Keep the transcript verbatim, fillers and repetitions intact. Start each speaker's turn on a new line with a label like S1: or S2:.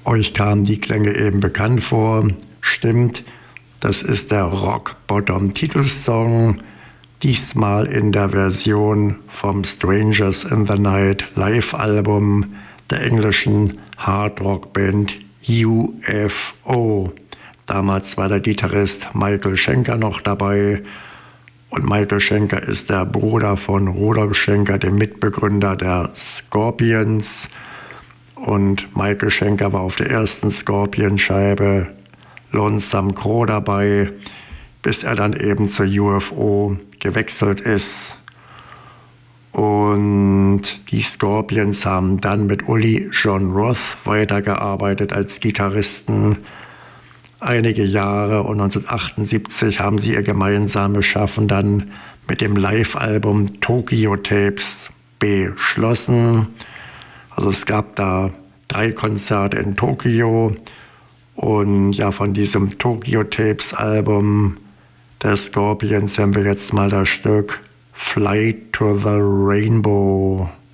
S1: Euch kamen die Klänge eben bekannt vor. Stimmt, das ist der Rock Bottom Titelsong, diesmal in der Version vom Strangers in the Night Live-Album der englischen Hard-Rock-Band U F O. Damals war der Gitarrist Michael Schenker noch dabei. Und Michael Schenker ist der Bruder von Rudolf Schenker, dem Mitbegründer der Scorpions. Und Michael Schenker war auf der ersten Scorpion-Scheibe Lonesome Crow dabei, bis er dann eben zur U F O gewechselt ist. Und die Scorpions haben dann mit Uli John Roth weitergearbeitet als Gitarristen einige Jahre, und neunzehnhundertachtundsiebzig haben sie ihr gemeinsames Schaffen dann mit dem Live-Album Tokyo Tapes beschlossen. Also es gab da drei Konzerte in Tokio, und ja, von diesem Tokyo Tapes Album der Scorpions haben wir jetzt mal das Stück Flight to the Rainbow.